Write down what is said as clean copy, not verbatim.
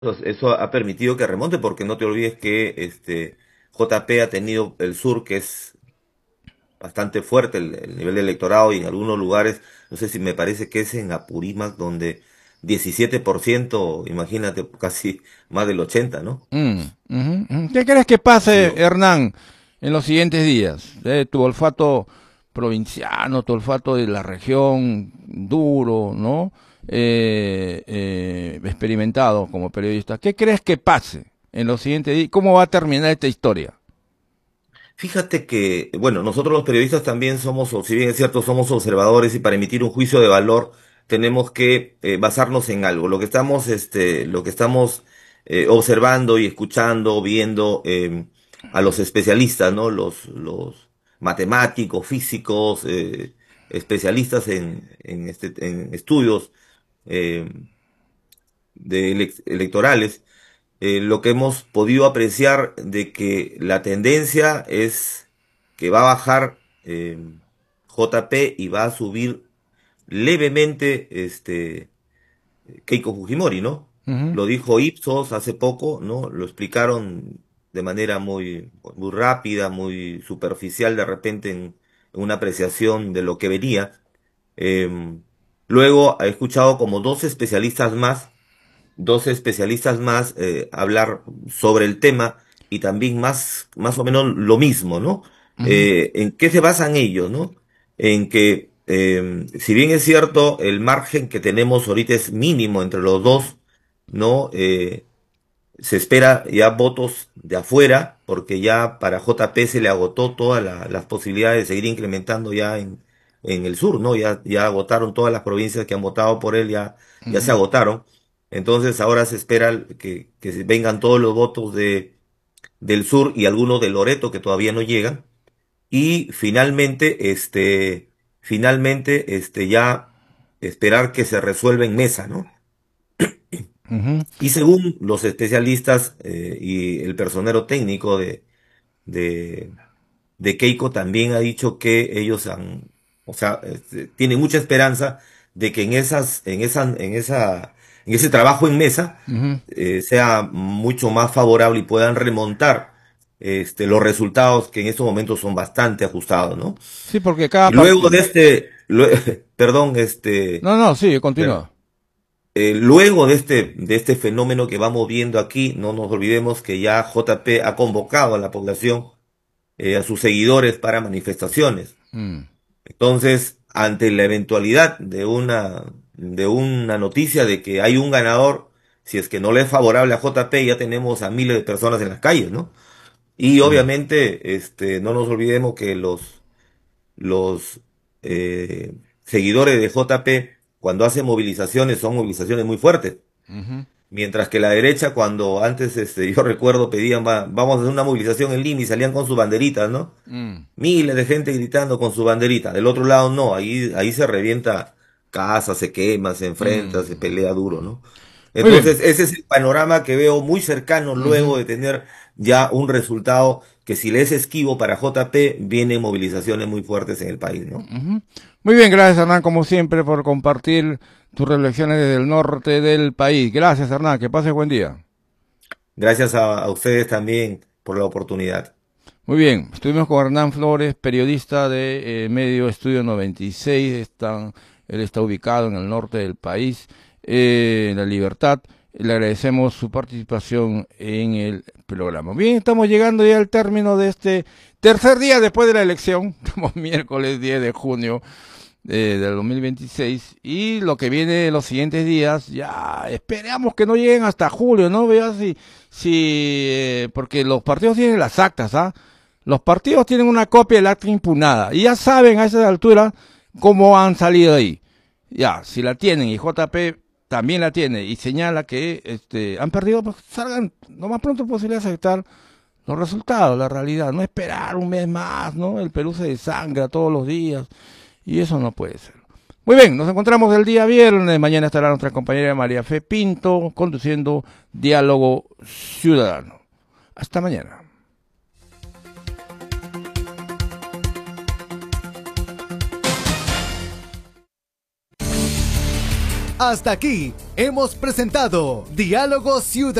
Entonces, eso ha permitido que remonte, porque no te olvides que JP ha tenido el sur, que es bastante fuerte el nivel de electorado, y en algunos lugares, no sé si me parece que es en Apurímac, donde 17%, imagínate, casi más del 80, ¿no? Ujú, ujú. ¿Qué crees que pase, Digo, Hernán, en los siguientes días? Tu olfato provinciano, tu olfato de la región, duro, ¿no? Experimentado como periodista. ¿Qué crees que pase en los siguientes días? ¿Cómo va a terminar esta historia? fíjate que, bueno, nosotros los periodistas también somos, o si bien es cierto, somos observadores, y para emitir un juicio de valor tenemos que basarnos en algo. Lo que estamos observando y escuchando, viendo a los especialistas, ¿no? Los matemáticos, físicos, especialistas en estudios eh, electorales, lo que hemos podido apreciar de que la tendencia es que va a bajar JP y va a subir levemente Keiko Fujimori, ¿no? Ujú, Lo dijo Ipsos hace poco, ¿no? Lo explicaron de manera muy rápida, muy superficial de repente en una apreciación de lo que venía. Em, Luego he escuchado como dos especialistas más hablar sobre el tema, y también más o menos lo mismo, ¿no? ujú, ¿En qué se basan ellos, no? En que, si bien es cierto, el margen que tenemos ahorita es mínimo entre los dos, ¿no? Se espera ya votos de afuera, porque ya para JP se le agotó todas las posibilidades de seguir incrementando ya en el sur, ¿no? Ya agotaron todas las provincias que han votado por él, ya se ujú. agotaron. Entonces ahora se espera que vengan todos los votos del sur y algunos de Loreto que todavía no llegan. Y finalmente, ya esperar que se resuelva en mesa, ¿no? Ujú. Y según los especialistas y el personero técnico de, de Keiko, también ha dicho que ellos o sea, tienen mucha esperanza de que en ese trabajo en mesa Ujú. sea mucho más favorable y puedan remontar los resultados, que en estos momentos son bastante ajustados, ¿no? Sí, porque cada Y luego de partido. perdón, No, no, sí, continúa. luego de este fenómeno que vamos viendo aquí, no nos olvidemos que ya JP ha convocado a la población, a sus seguidores, para manifestaciones. Mm. Entonces, ante la eventualidad de una noticia de que hay un ganador, si es que no le es favorable a JP, ya tenemos a miles de personas en las calles, ¿no? Y Mm. obviamente, no nos olvidemos que los seguidores de JP, cuando hacen movilizaciones, son movilizaciones muy fuertes. Ujú. Mientras que la derecha, cuando antes, yo recuerdo, pedían, vamos a hacer una movilización en Lima", y salían con sus banderitas, ¿no? Mm. Miles de gente gritando con su banderita. Del otro lado, no, ahí se revienta casa, se quema, se enfrenta, se Mm. pelea duro, ¿no? Muy bien. Entonces, ese es el panorama que veo muy cercano, Ujú. luego de tener ya un resultado que, si le es esquivo para JP, vienen movilizaciones muy fuertes en el país, ¿no? Ujú. Muy bien, gracias Hernán, como siempre, por compartir tus reflexiones desde el norte del país. Gracias Hernán, que pases buen día. Gracias a ustedes también por la oportunidad. Muy bien, estuvimos con Hernán Flores, periodista de Medio Estudio 96. Él está ubicado en el norte del país, en La Libertad. Le agradecemos su participación en el programa. Bien, estamos llegando ya al término de este tercer día después de la elección. Estamos miércoles 10 de junio del 2026, y lo que viene en los siguientes días, ya esperamos que no lleguen hasta julio, ¿no? Vea si porque los partidos tienen las actas, ¿ah? Los partidos tienen una copia del acta impugnada y ya saben a esa altura cómo han salido ahí. Ya, si la tienen y JP también la tiene y señala que han perdido, pues salgan lo más pronto posible a aceptar los resultados, la realidad, no esperar un mes más, ¿no? El Perú se desangra todos los días y eso no puede ser. Muy bien, nos encontramos el día viernes. Mañana estará nuestra compañera María Fe Pinto conduciendo Diálogo Ciudadano. Hasta mañana. Hasta aquí hemos presentado Diálogo Ciudadano.